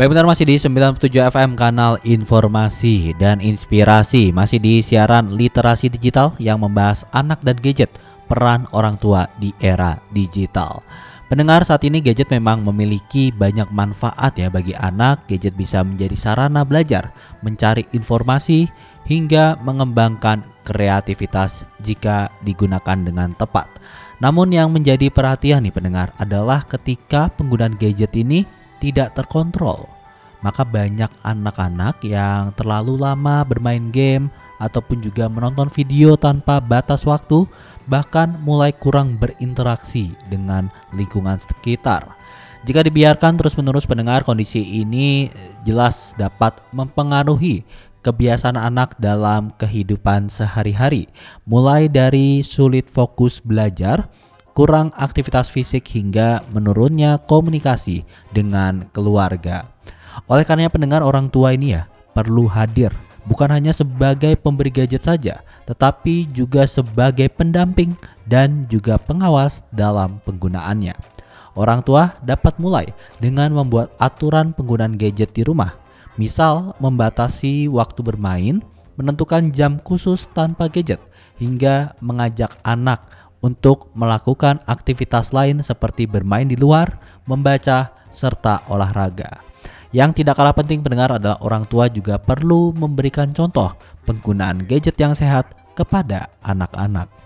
Baik, benar, masih di 97 FM kanal informasi dan inspirasi. Masih di siaran literasi digital yang membahas anak dan gadget, peran orang tua di era digital. Pendengar, saat ini gadget memang memiliki banyak manfaat ya bagi anak. Gadget bisa menjadi sarana belajar, mencari informasi, hingga mengembangkan kreativitas jika digunakan dengan tepat. Namun yang menjadi perhatian nih pendengar adalah ketika penggunaan gadget ini tidak terkontrol, maka banyak anak-anak yang terlalu lama bermain game ataupun juga menonton video tanpa batas waktu, bahkan mulai kurang berinteraksi dengan lingkungan sekitar. Jika dibiarkan terus-menerus pendengar, kondisi ini jelas dapat mempengaruhi kebiasaan anak dalam kehidupan sehari-hari, mulai dari sulit fokus belajar, kurang aktivitas fisik, hingga menurunnya komunikasi dengan keluarga. Oleh karenanya pendengar, orang tua ini ya perlu hadir bukan hanya sebagai pemberi gadget saja, tetapi juga sebagai pendamping dan juga pengawas dalam penggunaannya. Orang tua dapat mulai dengan membuat aturan penggunaan gadget di rumah. Misal membatasi waktu bermain, menentukan jam khusus tanpa gadget, hingga mengajak anak untuk melakukan aktivitas lain seperti bermain di luar, membaca, serta olahraga. Yang tidak kalah penting pendengar adalah orang tua juga perlu memberikan contoh penggunaan gadget yang sehat kepada anak-anak.